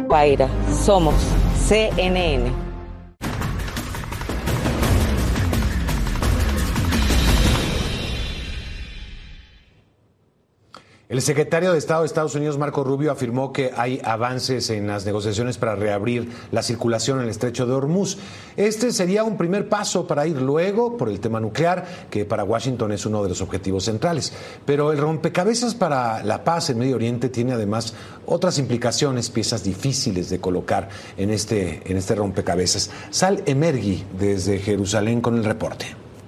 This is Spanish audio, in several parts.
Guaira, somos CNN. El secretario de Estado de Estados Unidos, Marco Rubio, afirmó que hay avances en las negociaciones para reabrir la circulación en el estrecho de Hormuz. Este sería un primer paso para ir luego por el tema nuclear, que para Washington es uno de los objetivos centrales. Pero el rompecabezas para la paz en Medio Oriente tiene además otras implicaciones, piezas difíciles de colocar en este rompecabezas. Sal Emergui desde Jerusalén con el reporte.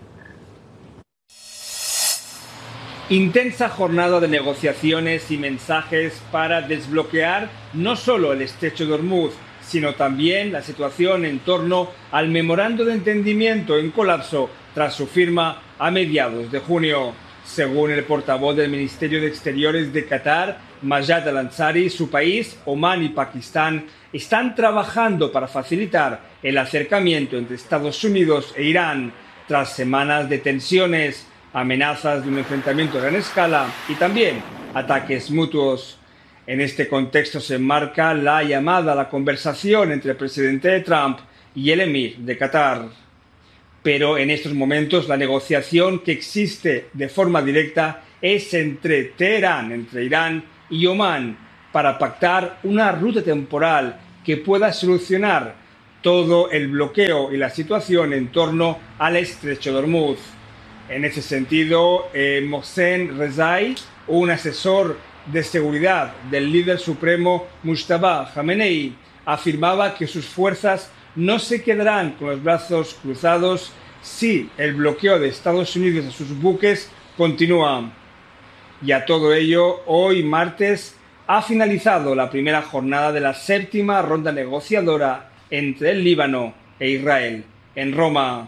Intensa jornada de negociaciones y mensajes para desbloquear no solo el estrecho de Hormuz, sino también la situación en torno al memorando de entendimiento en colapso tras su firma a mediados de junio. Según el portavoz del Ministerio de Exteriores de Qatar, Majed Al-Ansari, su país, Omán y Pakistán están trabajando para facilitar el acercamiento entre Estados Unidos e Irán tras semanas de tensiones, amenazas de un enfrentamiento a gran escala y también ataques mutuos. En este contexto se enmarca la llamada a la conversación entre el presidente Trump y el emir de Qatar. Pero en estos momentos la negociación que existe de forma directa es entre Teherán, entre Irán y Omán, para pactar una ruta temporal que pueda solucionar todo el bloqueo y la situación en torno al estrecho de Hormuz. En ese sentido, Mohsen Rezai, un asesor de seguridad del líder supremo Mujtaba Khamenei, afirmaba que sus fuerzas no se quedarán con los brazos cruzados si el bloqueo de Estados Unidos a sus buques continúa. Y a todo ello, hoy martes ha finalizado la primera jornada de la séptima ronda negociadora entre el Líbano e Israel en Roma.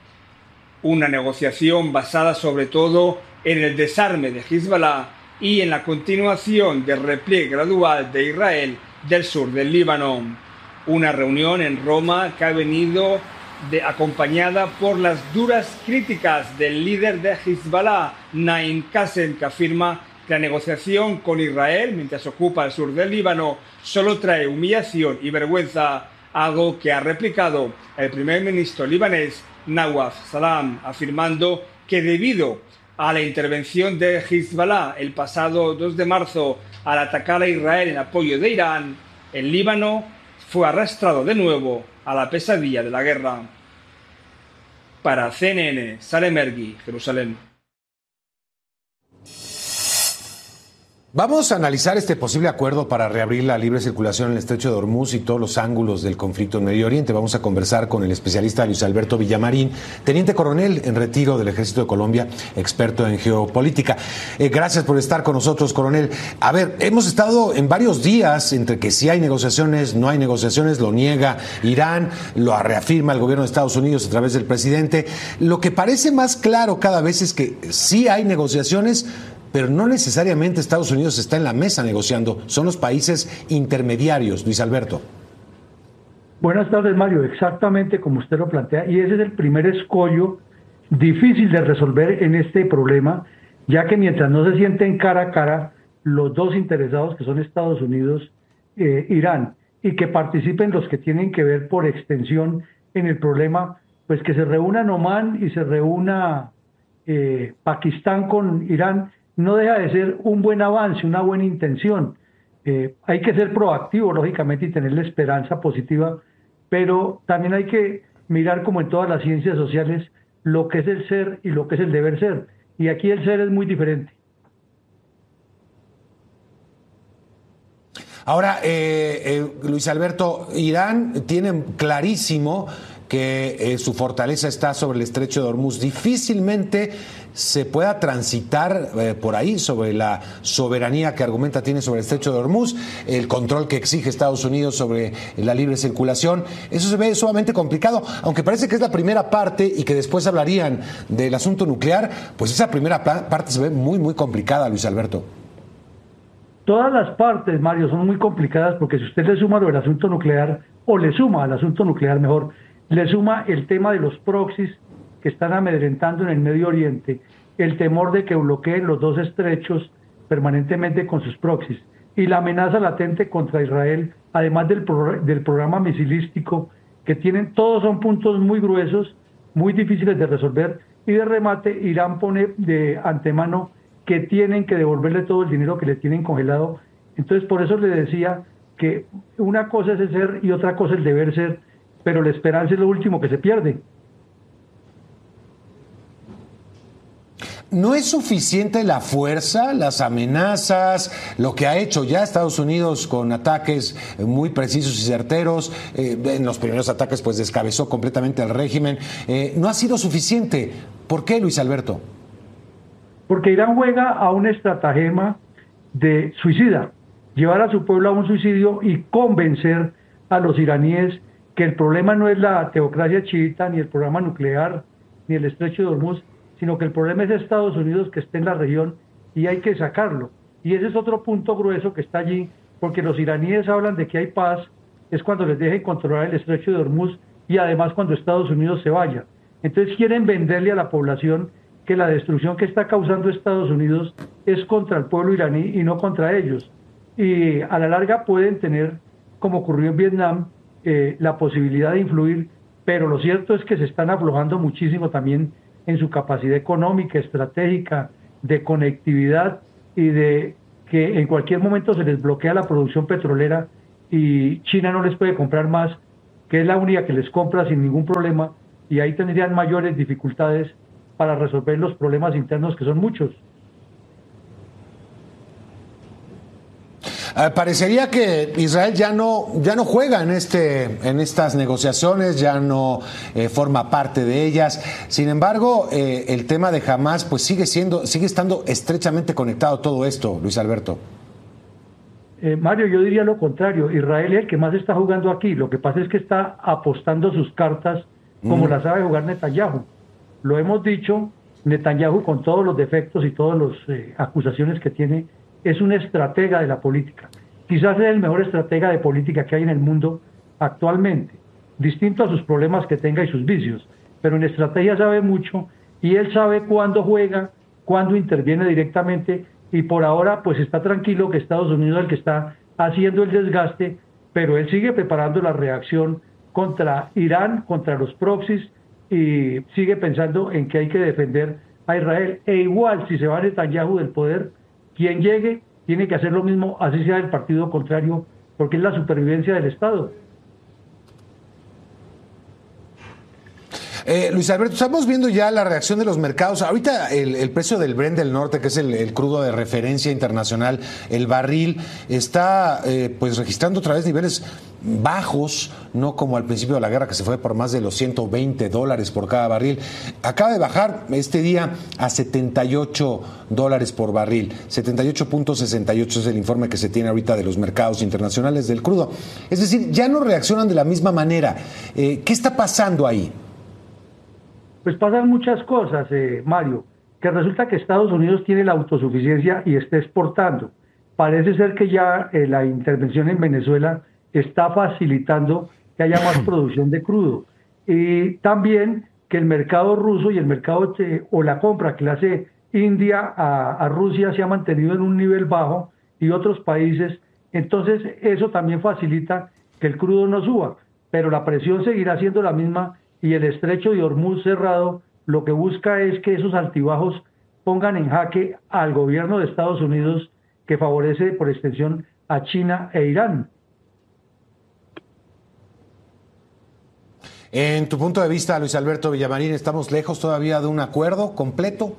Una negociación basada sobre todo en el desarme de Hezbollah y en la continuación del repliegue gradual de Israel del sur del Líbano. Una reunión en Roma que ha venido acompañada por las duras críticas del líder de Hezbollah, Naim Qassem, que afirma que la negociación con Israel, mientras ocupa el sur del Líbano, solo trae humillación y vergüenza, algo que ha replicado el primer ministro libanés Nawaf Salam, afirmando que debido a la intervención de Hezbollah el pasado 2 de marzo al atacar a Israel en apoyo de Irán, el Líbano fue arrastrado de nuevo a la pesadilla de la guerra. Para CNN, Sal Emergui, Jerusalén. Vamos a analizar este posible acuerdo para reabrir la libre circulación en el estrecho de Hormuz y todos los ángulos del conflicto en Medio Oriente. Vamos a conversar con el especialista Luis Alberto Villamarín, teniente coronel en retiro del Ejército de Colombia, experto en geopolítica. Gracias por estar con nosotros, coronel. A ver, hemos estado en varios días entre que sí hay negociaciones, no hay negociaciones, lo niega Irán, lo reafirma el gobierno de Estados Unidos a través del presidente. Lo que parece más claro cada vez es que sí hay negociaciones, pero no necesariamente Estados Unidos está en la mesa negociando, son los países intermediarios. Luis Alberto. Buenas tardes, Mario, exactamente como usted lo plantea, y ese es el primer escollo difícil de resolver en este problema, ya que mientras no se sienten cara a cara los dos interesados, que son Estados Unidos e Irán, y que participen los que tienen que ver por extensión en el problema, pues que se reúnan Omán y se reúna Pakistán con Irán, no deja de ser un buen avance, una buena intención. Hay que ser proactivo, lógicamente, y tener la esperanza positiva, pero también hay que mirar, como en todas las ciencias sociales, lo que es el ser y lo que es el deber ser. Y aquí el ser es muy diferente. Ahora, Luis Alberto, Irán tiene clarísimo que su fortaleza está sobre el estrecho de Hormuz. Difícilmente se pueda transitar por ahí sobre la soberanía que argumenta tiene sobre el estrecho de Hormuz, el control que exige Estados Unidos sobre la libre circulación. Eso se ve sumamente complicado, aunque parece que es la primera parte y que después hablarían del asunto nuclear, pues esa primera parte se ve muy, muy complicada, Luis Alberto. Todas las partes, Mario, son muy complicadas porque si usted le suma lo del asunto nuclear, o le suma al asunto nuclear mejor, le suma el tema de los proxies que están amedrentando en el Medio Oriente, el temor de que bloqueen los dos estrechos permanentemente con sus proxies. y la amenaza latente contra Israel, además del programa misilístico que tienen, todos son puntos muy gruesos, muy difíciles de resolver, y de remate Irán pone de antemano que tienen que devolverle todo el dinero que le tienen congelado. Entonces por eso le decía que una cosa es el ser y otra cosa el deber ser, pero la esperanza es lo último que se pierde. ¿No es suficiente la fuerza, las amenazas, lo que ha hecho ya Estados Unidos con ataques muy precisos y certeros? En los primeros ataques pues descabezó completamente al régimen. ¿No ha sido suficiente? ¿Por qué, Luis Alberto? Porque Irán juega a un estratagema de suicida, llevar a su pueblo a un suicidio y convencer a los iraníes que el problema no es la teocracia chiita, ni el programa nuclear, ni el estrecho de Hormuz, sino que el problema es Estados Unidos que esté en la región y hay que sacarlo. Y ese es otro punto grueso que está allí, porque los iraníes hablan de que hay paz, es cuando les dejen controlar el estrecho de Hormuz y además cuando Estados Unidos se vaya. Entonces quieren venderle a la población que la destrucción que está causando Estados Unidos es contra el pueblo iraní y no contra ellos. Y a la larga pueden tener, como ocurrió en Vietnam, la posibilidad de influir, pero lo cierto es que se están aflojando muchísimo también en su capacidad económica, estratégica, de conectividad y de que en cualquier momento se les bloquea la producción petrolera y China no les puede comprar más, que es la única que les compra sin ningún problema, y ahí tendrían mayores dificultades para resolver los problemas internos, que son muchos. Parecería que Israel ya no juega en estas negociaciones, ya no forma parte de ellas. Sin embargo, el tema de Hamás pues sigue estando estrechamente conectado a todo esto, Luis Alberto. Mario, yo diría lo contrario. Israel es el que más está jugando aquí. Lo que pasa es que está apostando sus cartas como la sabe jugar Netanyahu. Lo hemos dicho, Netanyahu, con todos los defectos y todas las acusaciones que tiene, es un estratega de la política. Quizás es el mejor estratega de política que hay en el mundo actualmente, distinto a sus problemas que tenga y sus vicios, pero en estrategia sabe mucho y él sabe cuándo juega, cuándo interviene directamente, y por ahora pues está tranquilo que Estados Unidos es el que está haciendo el desgaste, pero él sigue preparando la reacción contra Irán, contra los proxies, y sigue pensando en que hay que defender a Israel. E igual, si se va Netanyahu del poder, quien llegue tiene que hacer lo mismo, así sea el partido contrario, porque es la supervivencia del Estado. Luis Alberto, estamos viendo ya la reacción de los mercados. Ahorita el precio del Brent del Norte, que es el crudo de referencia internacional, el barril, está pues registrando otra vez niveles bajos, no como al principio de la guerra, que se fue por más de los $120 por cada barril. Acaba de bajar este día a $78 por barril. 78.68 es el informe que se tiene ahorita de los mercados internacionales del crudo. Es decir, ya no reaccionan de la misma manera. ¿Qué está pasando ahí? Pues pasan muchas cosas, Mario, que resulta que Estados Unidos tiene la autosuficiencia y está exportando. Parece ser que ya la intervención en Venezuela está facilitando que haya más producción de crudo. Y también que el mercado ruso y el mercado o la compra que le hace India a Rusia se ha mantenido en un nivel bajo y otros países. Entonces eso también facilita que el crudo no suba, pero la presión seguirá siendo la misma. Y el estrecho de Hormuz cerrado lo que busca es que esos altibajos pongan en jaque al gobierno de Estados Unidos, que favorece por extensión a China e Irán. En tu punto de vista, Luis Alberto Villamarín, ¿estamos lejos todavía de un acuerdo completo?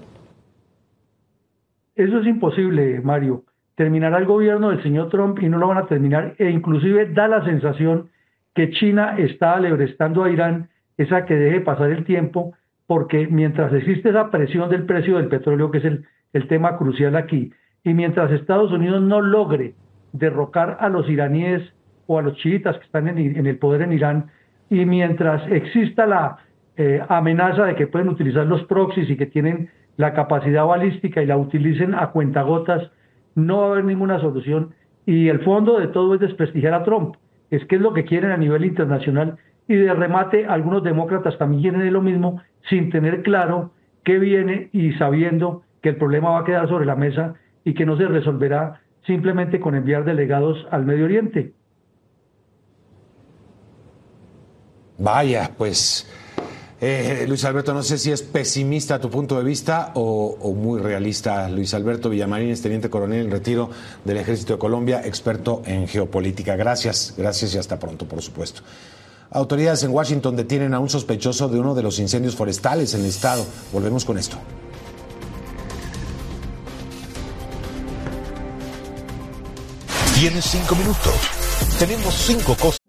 Eso es imposible, Mario. Terminará el gobierno del señor Trump y no lo van a terminar, e inclusive da la sensación que China está alebrestando a Irán esa que deje pasar el tiempo, porque mientras existe esa presión del precio del petróleo, que es el tema crucial aquí, y mientras Estados Unidos no logre derrocar a los iraníes o a los chiitas que están en el poder en Irán, y mientras exista la amenaza de que pueden utilizar los proxies y que tienen la capacidad balística y la utilicen a cuentagotas, no va a haber ninguna solución. Y el fondo de todo es desprestigiar a Trump, es que es lo que quieren a nivel internacional. Y de remate, algunos demócratas también quieren lo mismo, sin tener claro qué viene y sabiendo que el problema va a quedar sobre la mesa y que no se resolverá simplemente con enviar delegados al Medio Oriente. Vaya, pues, Luis Alberto, no sé si es pesimista tu punto de vista o muy realista. Luis Alberto Villamarín es teniente coronel en retiro del Ejército de Colombia, experto en geopolítica. Gracias y hasta pronto, por supuesto. Autoridades en Washington detienen a un sospechoso de uno de los incendios forestales en el estado. Volvemos con esto. Tienes 5 minutos. Tenemos 5 cosas